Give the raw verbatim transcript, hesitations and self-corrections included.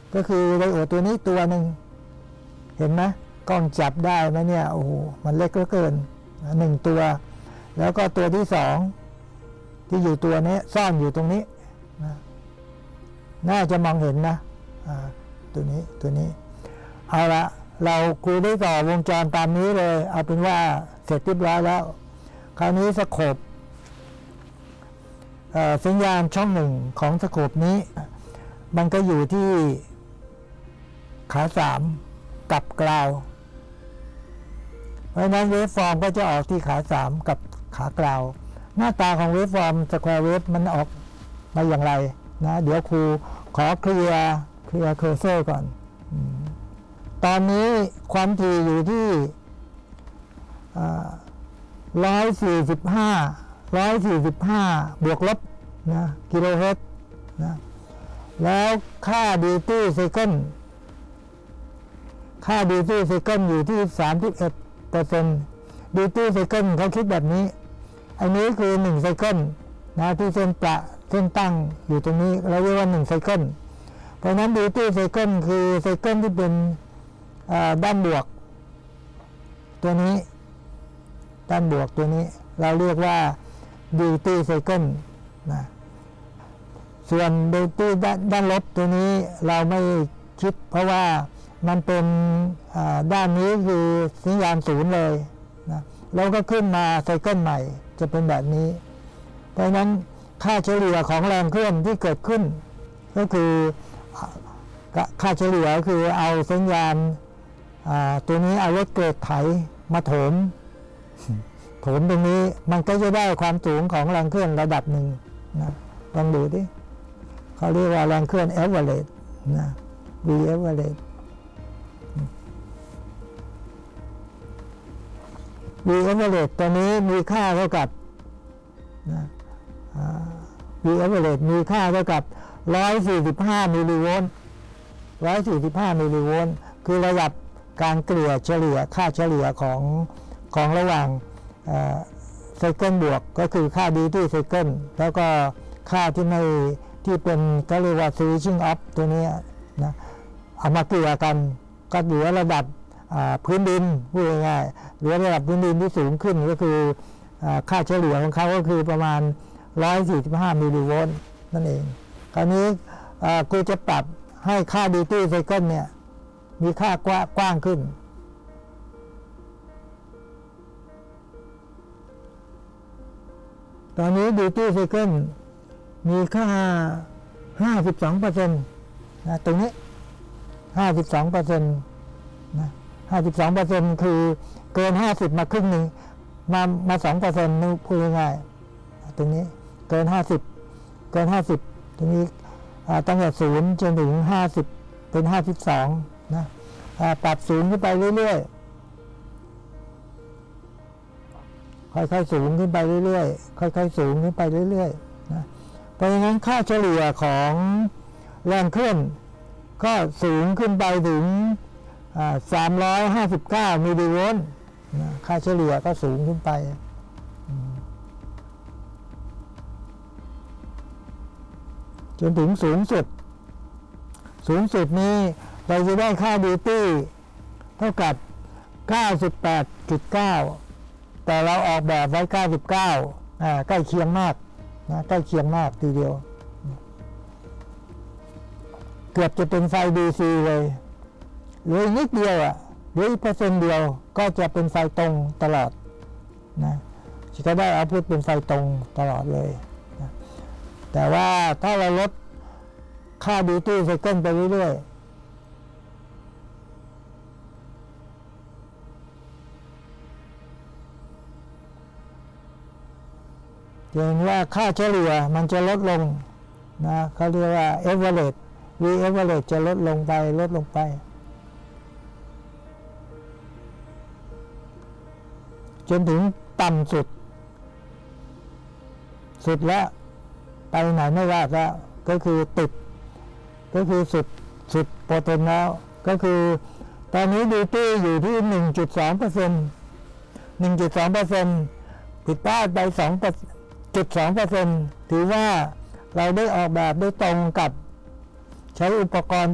ก็คือไดโอดตัวนี้ตัวหนึ่งเห็นไหมกล้องจับได้ไหมเนี่ยโอ้โหมันเล็กเหลือเกินหนึ่งตัวแล้วก็ตัวที่สองที่อยู่ตัวนี้ซ่อนอยู่ตรงนี้นะน่าจะมองเห็นนะตัวนี้ตัวนี้เอาละเราคุยได้ต่อวงจรตามนี้เลยเอาเป็นว่าเสร็จเรียบร้อยแล้วคราวนี้สโคปสัญญาณช่องหนึ่งของสโคปนี้มันก็อยู่ที่ขาสามกับกราวเพราะนั้นเวฟฟอร์มก็จะออกที่ขาสามกับขากราวหน้าตาของเวฟฟอร์มสแควร์เวฟมันออกมาอย่างไรนะเดี๋ยวครูขอเคลียร์เคลียร์เคอร์เซอร์ก่อนตอนนี้ความถี่อยู่ที่ร้อยสี่สิบห้าร้อยสี่สิบห้าบวกลบนะกิโลเฮิรตซ์นะแล้วค่าดิวตี้ไซเคิลค่าดิวตี้ไซเคิลอยู่ที่สามสิบเอ็ดเปอร์เซ็นต์ดิวตี้ไซเคิลเขาคิดแบบนี้อันนี้คือหนึ่งไซเคิลนะที่เส้นประเส้นตั้งอยู่ตรงนี้เราเรียกว่าหนึ่งไซเคิลเพราะนั้นดิวตี้ไซเคิลคือไซเคิลที่เป็นด้านบวกตัวนี้ด้านบวกตัวนี้เราเรียกว่า duty cycle นะส่วน duty ด้านด้านลบตัวนี้เราไม่คิดเพราะว่ามันเป็นด้านนี้คือสัญญาณศูนย์เลยนะแล้วก็ขึ้นมาไซเคิลใหม่จะเป็นแบบนี้เพราะฉะนั้นค่าเฉลี่ยของแรงเคลื่อนที่เกิดขึ้นก็คือค่าเฉลี่ยคือเอาสัญญาณตัวนี้เอารถเกรดไถมาโถมโถมตรงนี้มันก็จะได้ความสูงของแรงเคลื่อนระดับหนึ่งนะลองดูดิเขาเรียกว่าแรงเคลื่อน average นะ v average v average ตัวนี้มีค่าเท่ากับนะ v average มีค่าเท่ากับหนึ่งร้อยสี่สิบห้ามิลลิโวลต์หนึ่งร้อยสี่สิบห้ามิลลิโวลต์คือระดับการเกลี่ยเฉลี่ยค่าเฉลี่ยของของระหว่างไซเคิลบวกก็คือค่าดีที่ไซเคิลแล้วก็ค่าที่ไม่ที่เป็นก็เรียกว่า switching off ตัวนี้นะเอามาเกลี่ยกันก็เหลือระดับพื้นดินพูดง่ายๆเหลือระดับพื้นดินที่สูงขึ้นก็คือค่าเฉลี่ยของเขาก็คือประมาณหนึ่งร้อยสี่สิบห้ามิลลิโวลต์นั่นเองคราวนี้กูจะปรับให้ค่าดีที่ไซเคิลเนี่ยมีค่ากว้างขึ้นตอนนี้ duty cycle มีค่า ห้าสิบสองเปอร์เซ็นต์ นะตรงนี้ ห้าสิบสองเปอร์เซ็นต์ นะ ห้าสิบสองเปอร์เซ็นต์ คือเกินห้าสิบมาครึ่งหนึ่งมามา สองเปอร์เซ็นต์ นึกพูดง่ายๆตรงนี้เกินห้าสิบเกินห้าสิบตรงนี้ตั้งแต่ศูนย์จนถึงห้าสิบเป็นห้าสิบสองนะปรับสูงขึ้นไปเรื่อยๆค่อยๆสูงขึ้นไปเรื่อยๆค่อยๆสูงขึ้นไปเรื่อยๆนะเพราะงั้นค่าเฉลี่ยของแรงเคลื่อนก็สูงขึ้นไปถึงสามร้อยห้าสิบเก้ามิลลิโวลต์นะค่าเฉลี่ยก็สูงขึ้นไปจนถึงสูงสุดสูงสุดนี้เราจะได้ค่าดิวตี้เท่ากับ เก้าสิบแปดจุดเก้า แต่เราออกแบบไว้ เก้าสิบเก้าอ่าใกล้เคียงมากนะใกล้เคียงมากทีเดียวเกือบจะเป็นไฟ ดี ซี เลยเหลืออีกนิดเดียวอ่ะเหลืออีกเปอร์เซ็นต์เดียวก็จะเป็นไฟตรงตลอดนะจะได้เอาพุทเป็นไฟตรงตลอดเลยนะแต่ว่าถ้าเราลดค่า duty cycle ไปเรื่อยๆจะเห็นว่าค่าเฉลี่ยมันจะลดลงนะเขาเรียกว่า average v average จะลดลงไปลดลงไปจนถึงต่ำสุดสุดแล้วไปไหนไม่รอดแล้วก็คือติดก็คือสุดสุดโปรเทนแล้วก็คือตอนนี้ดิวตี้อยู่ที่ หนึ่งจุดสองเปอร์เซ็นต์ หนึ่งจุดสองเปอร์เซ็นต์ ผิดพลาดไป สองจุดสองเปอร์เซ็นต์ ถือว่าเราได้ออกแบบได้ตรงกับใช้อุปกรณ์